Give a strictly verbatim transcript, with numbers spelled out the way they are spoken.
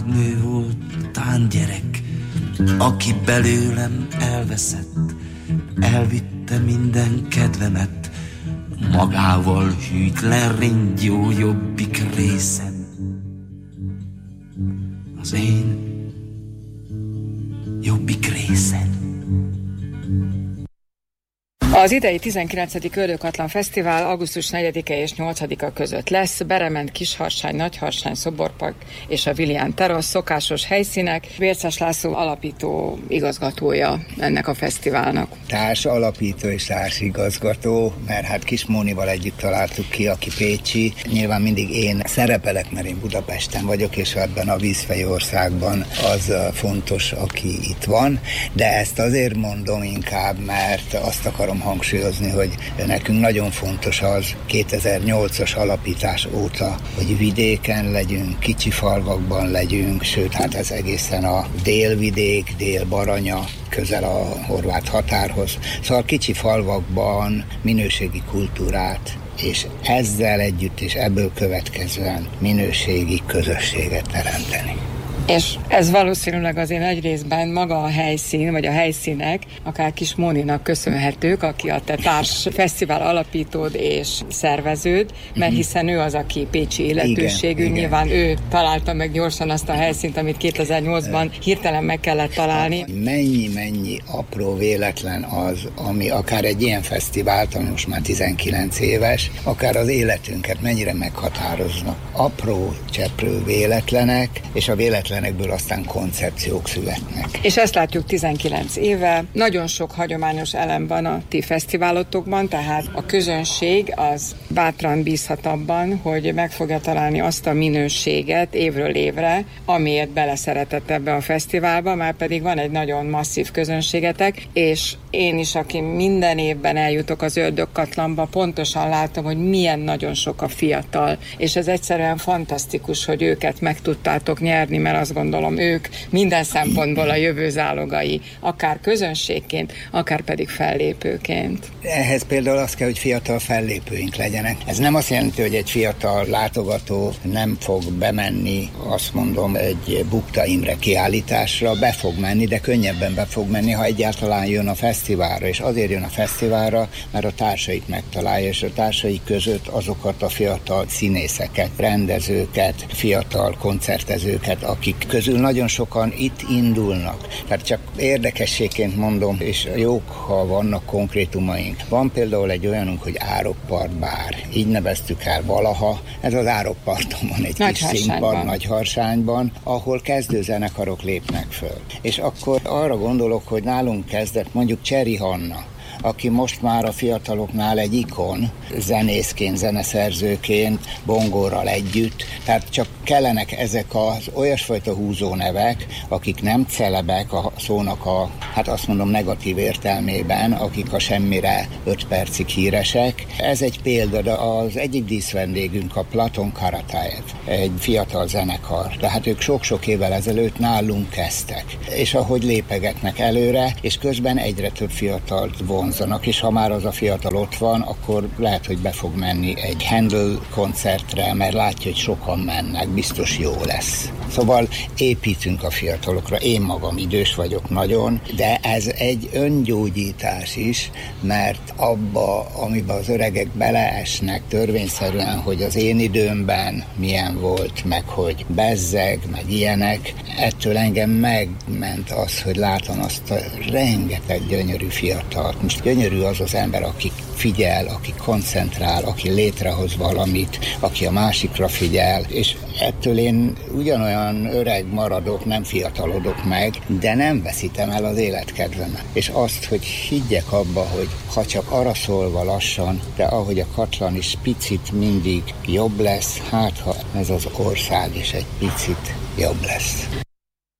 egy nő volt, tán gyerek, aki belőlem elveszett, elvitte minden kedvemet, magával hűtlen ringyó jobbik részem. Az én jobbik részem. Az idei tizenkilencedik Ördögkatlan Fesztivál augusztus negyedike és nyolcadika között lesz. Berement, Kisharsány, Nagyharsány, Szoborpark és a Vilián terasz szokásos helyszínek. Bérces László alapító igazgatója ennek a fesztiválnak. Társ alapító és társ igazgató, mert hát Kis Mónival együtt találtuk ki, aki pécsi. Nyilván mindig én szerepelek, mert én Budapesten vagyok, és ebben a vízfejországban az fontos, aki itt van. De ezt azért mondom inkább, mert azt akarom hangsúlyozni, hogy nekünk nagyon fontos az kétezer-nyolcas alapítás óta, hogy vidéken legyünk, kicsi falvakban legyünk, sőt, hát ez egészen a délvidék, Dél-Baranya, közel a horvát határhoz. Szóval kicsi falvakban minőségi kultúrát, és ezzel együtt és ebből következően minőségi közösséget teremteni. És ez valószínűleg azért nagy részben maga a helyszín, vagy a helyszínek, akár Kis Móninak köszönhetők, aki a te társ fesztivál alapítód és szerveződ, mert hiszen ő az, aki pécsi illetőségű, igen, nyilván igen. Ő találta meg gyorsan azt a helyszínt, amit kétezer-nyolcban hirtelen meg kellett találni. Mennyi-mennyi apró véletlen az, ami akár egy ilyen fesztivált, ami most már tizenkilenc éves, akár az életünket mennyire meghatároznak. Apró, cseprő véletlenek, és a véletlen véletlenekből aztán koncepciók születnek. És ezt látjuk tizenkilenc éve. Nagyon sok hagyományos elem van a ti fesztiválotokban, tehát a közönség az bátran bízhat abban, hogy meg fogja találni azt a minőséget évről évre, amiért beleszeretett ebbe a fesztiválba, már pedig van egy nagyon masszív közönségetek, és én is, aki minden évben eljutok az Ördögkatlanba, pontosan látom, hogy milyen nagyon sok a fiatal, és ez egyszerűen fantasztikus, hogy őket meg tudtátok nyerni, mert azt gondolom, ők minden szempontból a jövő zálogai, akár közönségként, akár pedig fellépőként. Ehhez például az kell, hogy fiatal fellépőink legyenek. Ez nem azt jelenti, hogy egy fiatal látogató nem fog bemenni, azt mondom, egy Bukta Imre kiállításra, be fog menni, de könnyebben be fog menni, ha egyáltalán jön a fesztiválra, és azért jön a fesztiválra, mert a társait megtalálja, és a társai között azokat a fiatal színészeket, rendezőket, fiatal koncertezőket, akik közül nagyon sokan itt indulnak. Tehát csak érdekességként mondom, és jók, ha vannak konkrétumaink. Van például egy olyanunk, hogy Árokpart bár. Így neveztük el valaha. Ez az Árokparton van egy kis színpad, Nagyharsányban, ahol kezdőzenekarok lépnek föl. És akkor arra gondolok, hogy nálunk kezdett mondjuk Cseri Hanna, aki most már a fiataloknál egy ikon, zenészként, zeneszerzőként, bongóral együtt, tehát csak kellenek ezek az olyasfajta húzónevek, akik nem celebek a szónak a, hát azt mondom negatív értelmében, akik a semmire öt percig híresek. Ez egy példa, de az egyik díszvendégünk a Platon Karataev, egy fiatal zenekar, tehát ők sok-sok évvel ezelőtt nálunk kezdtek, és ahogy lépegetnek előre, és közben egyre több fiatalt vonzanak, és ha már az a fiatal ott van, akkor lehet, hogy be fog menni egy Handel koncertre, mert látja, hogy sokan mennek, biztos jó lesz. Szóval építünk a fiatalokra, én magam idős vagyok nagyon, de ez egy öngyógyítás is, mert abba, amiben az öregek beleesnek törvényszerűen, hogy az én időmben milyen volt, meg hogy bezzeg, meg ilyenek, ettől engem megment az, hogy látom azt a rengeteg gyönyörű fiatalt. Most gyönyörű az az ember, aki figyel, aki koncentrál, aki létrehoz valamit, aki a másikra figyel, és ettől én ugyanolyan öreg maradok, nem fiatalodok meg, de nem veszítem el az életkedvemet. És azt, hogy higgyek abba, hogy ha csak arra szólva lassan, de ahogy a Katlan is picit mindig jobb lesz, hát ha ez az ország is egy picit jobb lesz.